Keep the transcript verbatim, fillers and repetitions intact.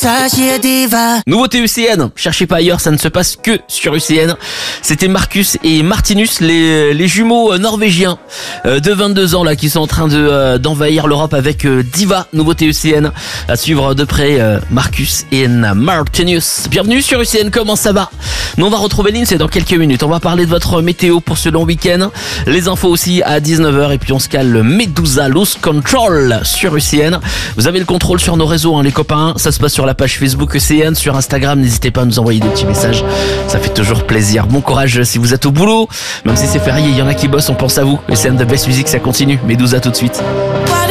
Sagier diva. Nouveauté U C N, cherchez pas ailleurs, ça ne se passe que sur U C N. C'était Marcus et Martinus, les, les jumeaux norvégiens euh, de vingt-deux ans là qui sont en train de euh, d'envahir l'Europe avec euh, Diva. Nouveauté U C N à suivre de près, euh, Marcus et Martinus. Bienvenue sur U C N, comment ça va? Nous on va retrouver Lynn, c'est dans quelques minutes. On va parler de votre météo pour ce long week-end. Les infos aussi à dix-neuf heures et puis on se cale Medusa Lose Control sur U C N. Vous avez le contrôle sur nos réseaux hein, les copains, ça se passe sur la page Facebook U C N, sur Instagram, n'hésitez pas à nous envoyer des petits messages, ça fait toujours plaisir. Bon courage si vous êtes au boulot, même si c'est férié, il y en a qui bossent, on pense à vous. U C N de Best Music, ça continue. Medusa tout de suite.